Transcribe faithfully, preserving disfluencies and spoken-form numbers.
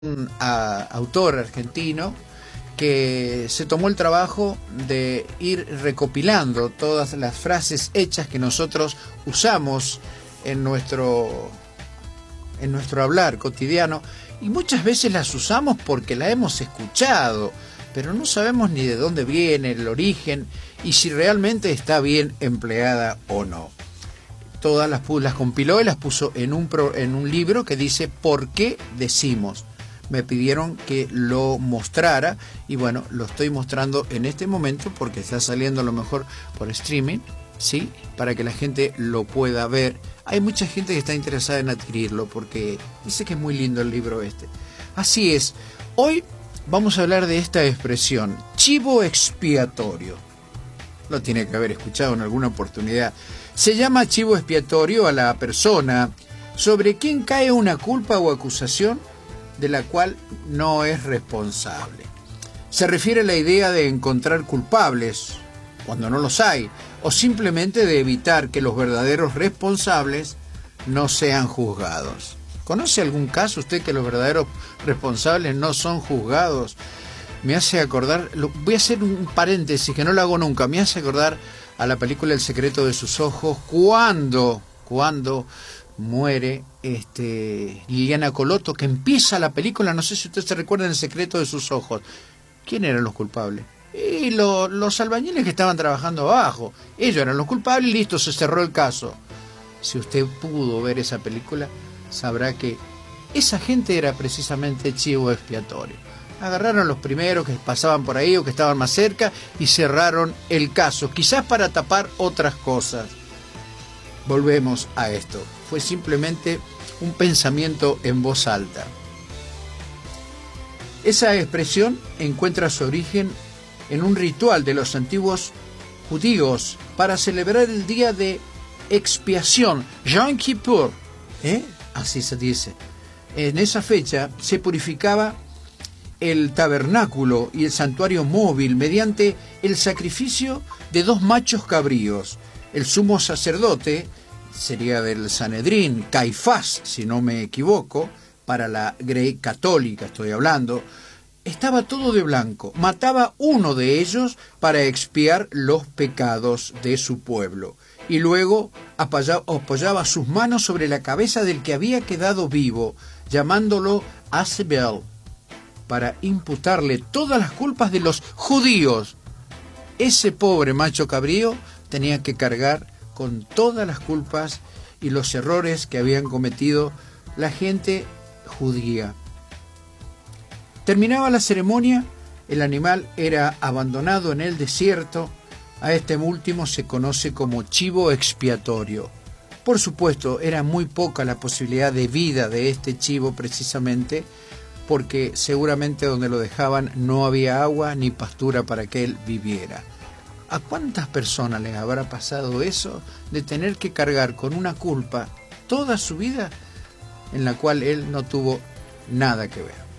un a, autor argentino que se tomó el trabajo de ir recopilando todas las frases hechas que nosotros usamos en nuestro, en nuestro hablar cotidiano, y muchas veces las usamos porque la hemos escuchado, pero no sabemos ni de dónde viene el origen y si realmente está bien empleada o no. Todas las, las compiló y las puso en un, pro, en un libro que dice ¿Por qué decimos? Me pidieron que lo mostrara y bueno, lo estoy mostrando en este momento porque está saliendo a lo mejor por streaming, ¿sí? Para que la gente lo pueda ver. Hay mucha gente que está interesada en adquirirlo porque dice que es muy lindo el libro este. Así es, hoy vamos a hablar de esta expresión, chivo expiatorio. Lo tiene que haber escuchado en alguna oportunidad. Se llama chivo expiatorio a la persona sobre quien cae una culpa o acusación de la cual no es responsable. Se refiere a la idea de encontrar culpables cuando no los hay, o simplemente de evitar que los verdaderos responsables no sean juzgados. ¿Conoce algún caso usted que los verdaderos responsables no son juzgados? Me hace acordar, lo, voy a hacer un paréntesis que no lo hago nunca, me hace acordar a la película El secreto de sus ojos, cuando, cuando muere este, Liliana Coloto, que empieza la película, no sé si usted se recuerda, El secreto de sus ojos. ¿Quién eran los culpables? Y lo, los albañiles que estaban trabajando abajo. Ellos eran los culpables y listo, se cerró el caso. Si usted pudo ver esa película, sabrá que esa gente era precisamente chivo expiatorio. Agarraron los primeros que pasaban por ahí o que estaban más cerca y cerraron el caso, quizás para tapar otras cosas. Volvemos a esto. Fue simplemente un pensamiento en voz alta. Esa expresión encuentra su origen en un ritual de los antiguos judíos para celebrar el día de expiación, Yom Kippur, ¿eh? Así se dice. En esa fecha se purificaba el tabernáculo y el santuario móvil mediante el sacrificio de dos machos cabríos. El sumo sacerdote, sería del Sanedrín, Caifás, si no me equivoco, para la Grey católica estoy hablando, estaba todo de blanco, mataba uno de ellos para expiar los pecados de su pueblo, y luego apoyaba, apoyaba sus manos sobre la cabeza del que había quedado vivo, llamándolo Azebel, para imputarle todas las culpas de los judíos. Ese pobre macho cabrío tenía que cargar con todas las culpas y los errores que habían cometido la gente judía. Terminaba la ceremonia, el animal era abandonado en el desierto. A este último se conoce como chivo expiatorio. Por supuesto, era muy poca la posibilidad de vida de este chivo precisamente, porque seguramente donde lo dejaban no había agua ni pastura para que él viviera. ¿A cuántas personas les habrá pasado eso de tener que cargar con una culpa toda su vida en la cual él no tuvo nada que ver?